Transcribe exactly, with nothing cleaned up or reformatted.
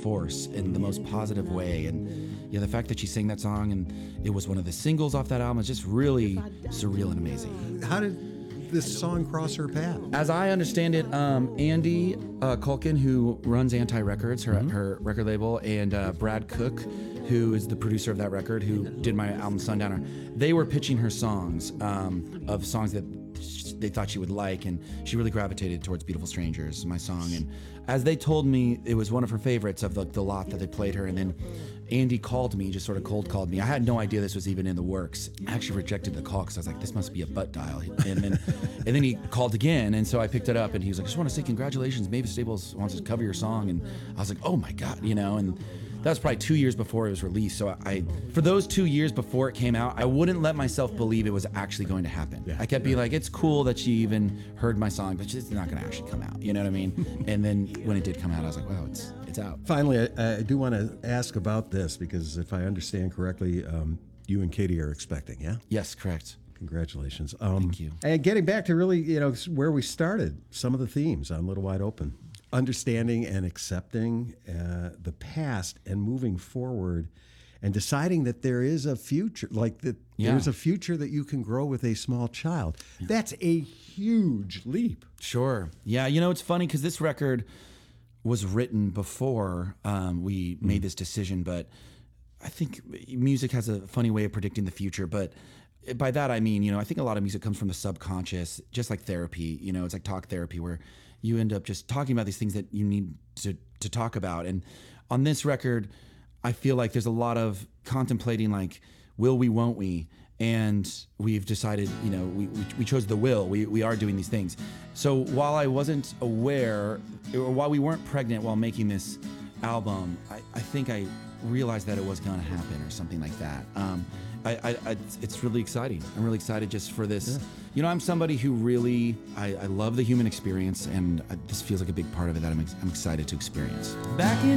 force in the most positive way. And yeah, the fact that she sang that song and it was one of the singles off that album is just really surreal and amazing. How did this song cross her path? As I understand it, um, Andy uh, Culkin, who runs Anti Records, her, mm-hmm. her record label, and uh, Brad Cook, who is the producer of that record, who did my album Sundowner, they were pitching her songs um, of songs that they thought she would like, and she really gravitated towards Beautiful Strangers, my song. And as they told me, it was one of her favorites of the, the lot that they played her. And then Andy called me, just sort of cold called me. I had no idea this was even in the works. I actually rejected the call because I was like, this must be a butt dial. And then and then he called again, and so I picked it up, and he was like, I just want to say congratulations, Mavis Staples wants to cover your song. And I was like, oh my God, you know, and that was probably two years before it was released. So I, for those two years before it came out, I wouldn't let myself believe it was actually going to happen. Yeah, I kept yeah. being like, it's cool that she even heard my song, but it's not going to actually come out. You know what I mean? And then when it did come out, I was like, wow, it's it's out. Finally, I, I do want to ask about this because if I understand correctly, um, you and Katie are expecting, yeah? Yes, correct. Congratulations. Um, Thank you. And getting back to really, you know, where we started, some of the themes on Little Wide Open. Understanding and accepting uh, the past and moving forward and deciding that there is a future, like that yeah. there's a future that you can grow with a small child. Yeah. That's a huge leap. Sure. Yeah, you know, it's funny because this record was written before um, we made this decision, but I think music has a funny way of predicting the future. But by that, I mean, you know, I think a lot of music comes from the subconscious, just like therapy. You know, it's like talk therapy where you end up just talking about these things that you need to, to talk about. And on this record, I feel like there's a lot of contemplating, like, will we, won't we? And we've decided, you know, we, we, we chose the will. We, we are doing these things. So while I wasn't aware, or while we weren't pregnant while making this album, I, I think I realized that it was going to happen or something like that. Um, I, I, I, it's really exciting. I'm really excited just for this. Yeah. You know, I'm somebody who really, I, I love the human experience, and I, this feels like a big part of it that I'm, ex- I'm excited to experience. Back in